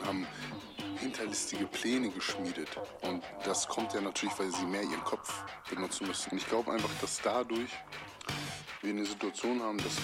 und haben hinterlistige Pläne geschmiedet. Und das kommt ja natürlich, weil sie mehr ihren Kopf benutzen müssen. Und ich glaube einfach, dass dadurch wir eine Situation haben, dass